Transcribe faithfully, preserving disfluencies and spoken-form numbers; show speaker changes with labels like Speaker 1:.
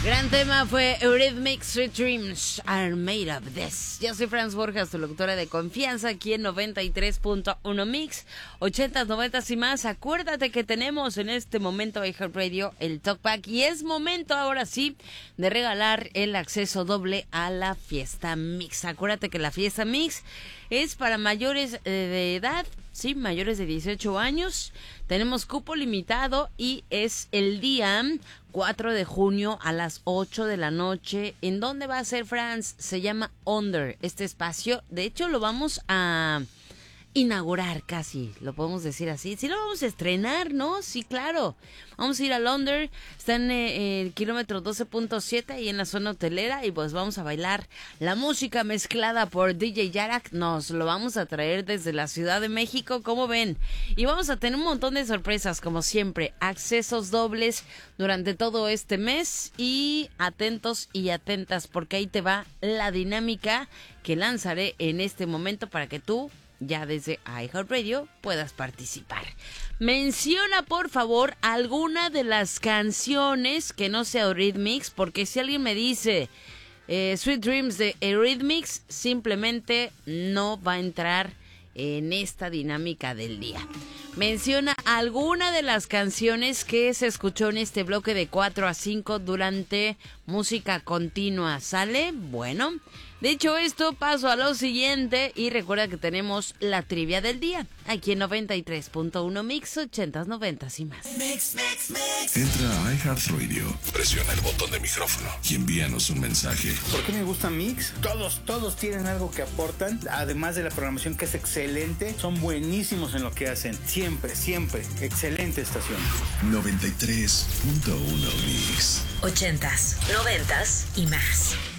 Speaker 1: Gran tema fue Eurythmics, Sweet Dreams Are Made of This. Yo soy Franz Borjas, tu locutora de confianza, aquí en noventa y tres punto uno Mix, ochentas, noventas y más. Acuérdate que tenemos en este momento iHeartRadio el Talkback y es momento ahora sí de regalar el acceso doble a la Fiesta Mix. Acuérdate que la Fiesta Mix es para mayores de edad, sí, mayores de dieciocho años. Tenemos cupo limitado y es el día cuatro de junio a las ocho de la noche. ¿En dónde va a ser, Franz? Se llama Under, este espacio. De hecho, lo vamos a inaugurar casi, lo podemos decir así. Sí, lo vamos a estrenar, ¿no? Sí, claro. Vamos a ir al Under. Está en eh, el kilómetro doce punto siete y en la zona hotelera. Y pues vamos a bailar la música mezclada por D J Yarak. Nos lo vamos a traer desde la Ciudad de México, como ven. Y vamos a tener un montón de sorpresas, como siempre. Accesos dobles durante todo este mes. Y atentos y atentas, porque ahí te va la dinámica que lanzaré en este momento para que tú, ya desde iHeartRadio, puedas participar. Menciona, por favor, alguna de las canciones que no sea Eurythmics, porque si alguien me dice eh, Sweet Dreams de Eurythmics, simplemente no va a entrar en esta dinámica del día. Menciona alguna de las canciones que se escuchó en este bloque de cuatro a cinco durante música continua. ¿Sale? Bueno, dicho esto, paso a lo siguiente y recuerda que tenemos la trivia del día aquí en noventa y tres punto uno Mix, ochentas, noventas y más.
Speaker 2: Mix, mix, mix. Entra a iHeartRadio, presiona el botón de micrófono y envíanos un mensaje.
Speaker 3: ¿Por qué me gusta Mix? Todos, todos tienen algo que aportan, además de la programación que es excelente, son buenísimos en lo que hacen. Siempre, siempre, excelente estación.
Speaker 2: noventa y tres punto uno Mix.
Speaker 4: Ochentas, noventas y más.